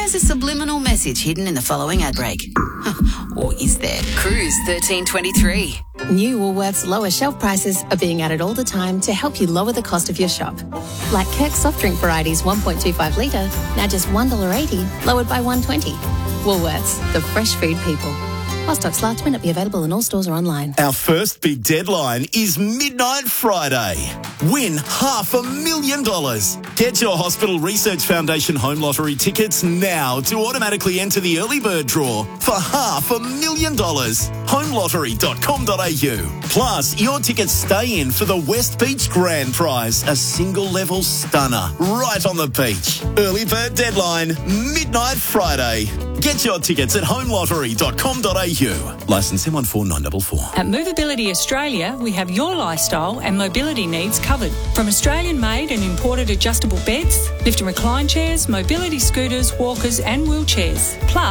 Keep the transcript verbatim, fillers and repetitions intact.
there's a subliminal message hidden in the following ad break. Or is there? Cruise thirteen twenty-three. New Woolworths lower shelf prices are being added all the time to help you lower the cost of your shop. Like Kirk soft drink varieties one point two five litre, now just one dollar eighty, lowered by one dollar twenty. Woolworths, the fresh food people. While stocks last, may not be available in all stores or online. Our first big deadline is Midnight Friday. Win half a million dollars. Get your Hospital Research Foundation Home Lottery tickets now to automatically enter the early bird draw for half a million dollars. home lottery dot com dot a u. Plus, your tickets stay in for the West Beach Grand Prize, a single level stunner right on the beach. Early bird deadline, Midnight Friday. Get your tickets at home lottery dot com dot a u. Licence M one four nine four four. At Movability Australia, we have your lifestyle and mobility needs covered. From Australian-made and imported adjustable beds, lift and recline chairs, mobility scooters, walkers and wheelchairs. Plus,